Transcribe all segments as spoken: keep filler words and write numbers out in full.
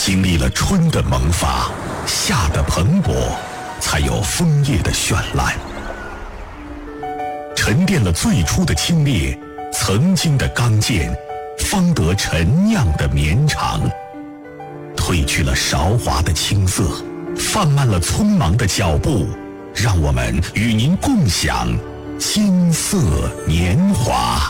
经历了春的萌发，夏的蓬勃，才有枫叶的绚烂。沉淀了最初的清冽，曾经的刚健，方得陈酿的绵长。褪去了韶华的青涩，放慢了匆忙的脚步，让我们与您共享金色年华。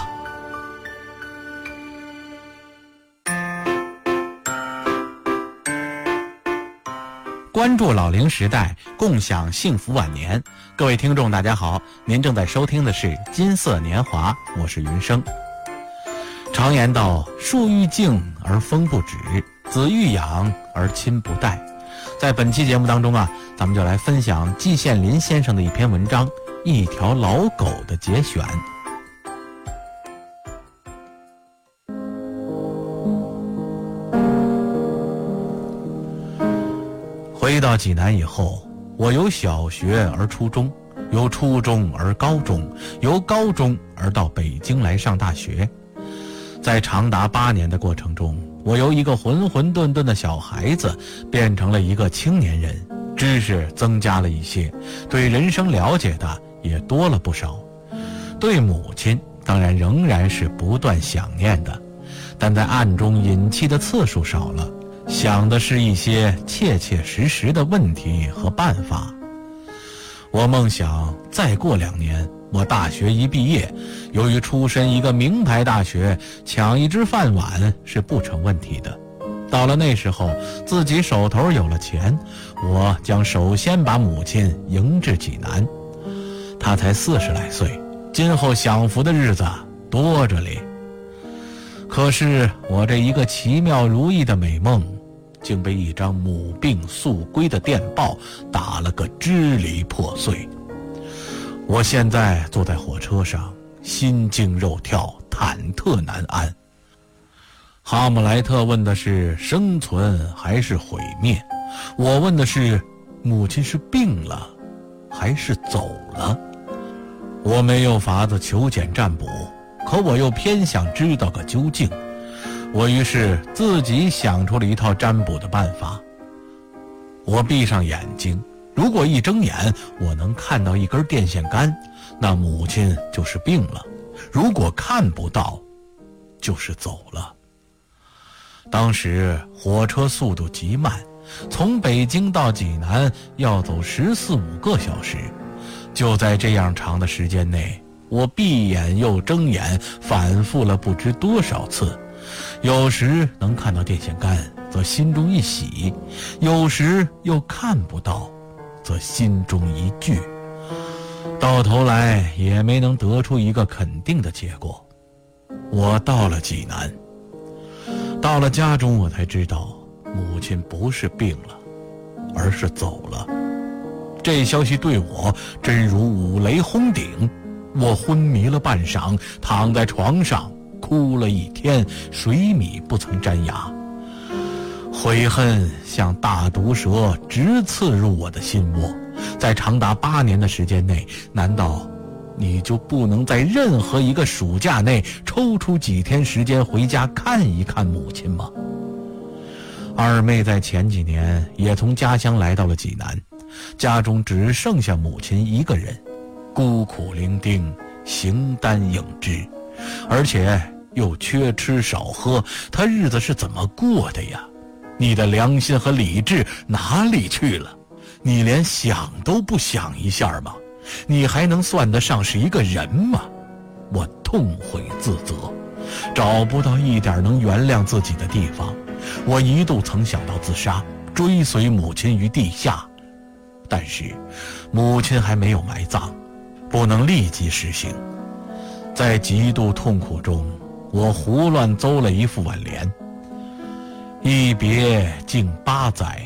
关注老龄时代，共享幸福晚年。各位听众大家好，您正在收听的是金色年华，我是云生。常言道，树欲静而风不止，子欲养而亲不待。在本期节目当中啊，咱们就来分享季羡林先生的一篇文章《一条老狗》的节选。回到济南以后，我由小学而初中，由初中而高中，由高中而到北京来上大学。在长达八年的过程中，我由一个混混沌沌的小孩子变成了一个青年人，知识增加了一些，对人生了解的也多了不少。对母亲当然仍然是不断想念的，但在暗中隐泣的次数少了，想的是一些切切实实的问题和办法。我梦想再过两年，我大学一毕业，由于出身一个名牌大学，抢一只饭碗是不成问题的。到了那时候，自己手头有了钱，我将首先把母亲迎至济南。她才四十来岁，今后享福的日子多着哩。可是我这一个奇妙如意的美梦，竟被一张母病速归的电报打了个支离破碎。我现在坐在火车上，心惊肉跳，忐忑难安。哈姆莱特问的是生存还是毁灭，我问的是母亲是病了还是走了。我没有法子求检占卜，可我又偏想知道个究竟。我于是自己想出了一套占卜的办法。我闭上眼睛，如果一睁眼我能看到一根电线杆，那母亲就是病了；如果看不到，就是走了。当时火车速度极慢，从北京到济南要走十四五个小时。就在这样长的时间内，我闭眼又睁眼，反复了不知多少次。有时能看到电线杆，则心中一喜；有时又看不到，则心中一惧。到头来也没能得出一个肯定的结果。我到了济南，到了家中，我才知道母亲不是病了，而是走了。这消息对我真如五雷轰顶，我昏迷了半晌，躺在床上哭了一天，水米不曾沾牙。悔恨像大毒蛇直刺入我的心窝，在长达八年的时间内，难道你就不能在任何一个暑假内抽出几天时间回家看一看母亲吗？二妹在前几年也从家乡来到了济南，家中只剩下母亲一个人，孤苦伶仃，形单影只，而且又缺吃少喝，她日子是怎么过的呀？你的良心和理智哪里去了？你连想都不想一下吗？你还能算得上是一个人吗？我痛悔自责，找不到一点能原谅自己的地方。我一度曾想到自杀，追随母亲于地下，但是母亲还没有埋葬，不能立即实行。在极度痛苦中，我胡乱诌了一副挽联：一别竟八载，